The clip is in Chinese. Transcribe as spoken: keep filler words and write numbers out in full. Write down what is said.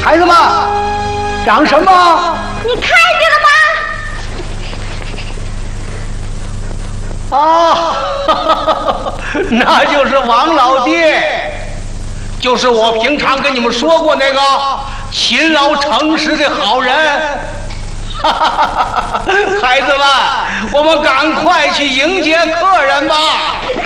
孩子们，长什么？ 你看见了吗？ 啊，那就是王老爹，就是我平常跟你们说过那个勤劳诚实的好人。孩子们，我们赶快去迎接客人吧。